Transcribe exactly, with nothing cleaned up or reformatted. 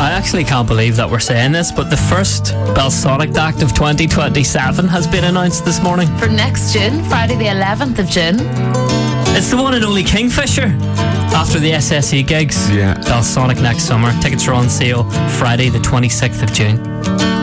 I actually can't believe that we're saying this, but the first Belsonic Act of twenty twenty-seven has been announced this morning. For next June, Friday the eleventh of June. It's the one and only Kingfisher. After the S S E gigs, Yeah. Belsonic next summer. Tickets are on sale Friday the twenty-sixth of June.